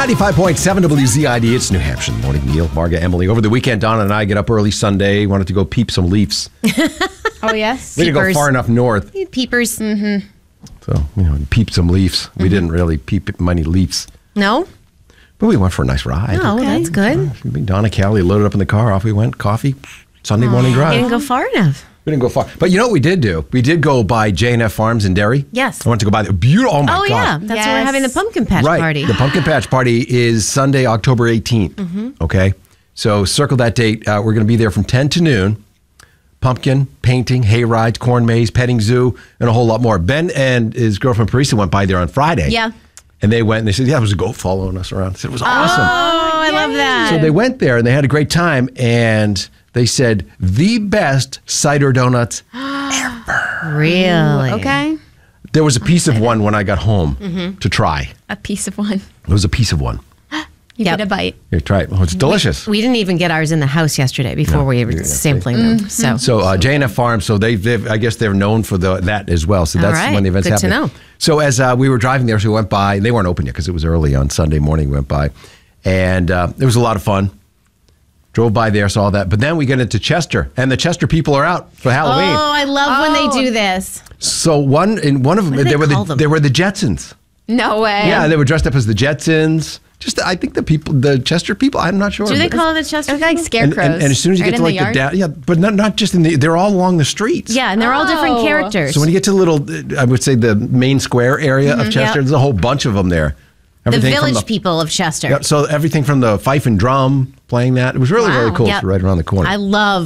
95.7 WZID. It's New Hampshire morning. Neil, Marga, Emily. Over the weekend, Donna and I get up early Sunday. Wanted to go peep some leaves. Oh, yes? We didn't go far enough north. Peepers. Mm-hmm. So, peep some leaves. We didn't really peep many leaves. No? But we went for a nice ride. Oh, that's good. Donna, Callie loaded up in the car. Off we went. Coffee. Sunday morning drive. You didn't go far enough. We didn't go far. But you know what we did do? We did go by J&F Farms in Derry. Yes. I went to go by the beautiful. Oh, my God. Yeah. That's where we're having the pumpkin patch party. The pumpkin patch party is Sunday, October 18th. Okay. So circle that date. We're going to be there from 10 to noon. Pumpkin, painting, hay rides, corn maze, petting zoo, and a whole lot more. Ben and his girlfriend, Parisa, went by there on Friday. Yeah. And they went and they said, yeah, there was a goat following us around. I said, it was awesome. Oh, I love that. So they went there and they had a great time. And they said, the best cider donuts ever. Really? Okay. There was a piece of one when I got home to try. A piece of one. It was a piece of one. You get a bite. Here, try it. Oh, it's delicious. We didn't even get ours in the house yesterday before we were sampling them. So J&F Farms, so they've I guess they're known for that as well. So that's when the events happen. Good to know. So as we were driving there, so we went by. They weren't open yet because it was early on Sunday morning. We went by, and it was a lot of fun. Drove by there, saw that. But then we get into Chester, and the Chester people are out for Halloween. Oh, I love when they do this. So one of them, they were the Jetsons. No way. Yeah, they were dressed up as the Jetsons. I think the Chester people, I'm not sure. Do they call it the Chester people? Like scarecrows. And as soon as you get to like the down, but not just they're all along the streets. Yeah, and they're all different characters. So when you get to I would say the main square area of Chester, there's a whole bunch of them there. Everything the village people of Chester. Yeah, so everything from the fife and drum playing that. It was really, really cool. It's right around the corner. I love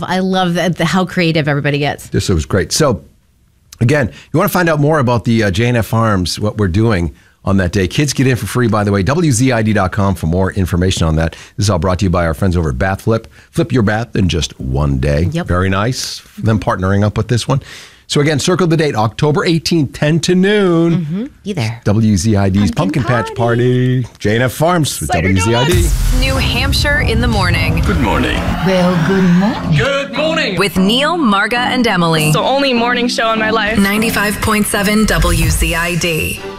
how creative everybody gets. This was great. So again, you want to find out more about the J&F Farms, what we're doing on that day. Kids get in for free, by the way. WZID.com for more information on that. This is all brought to you by our friends over at Bath Flip. Flip your bath in just one day. Yep. Very nice. Them partnering up with this one. So again, circle the date, October 18th, 10 to noon. Be there. WZID's Pumpkin Patch Party. J&F Farms with WZID. New Hampshire in the morning. Good morning. Well, good morning. Good morning. With Neil, Marga, and Emily. It's the only morning show in my life. 95.7 WZID.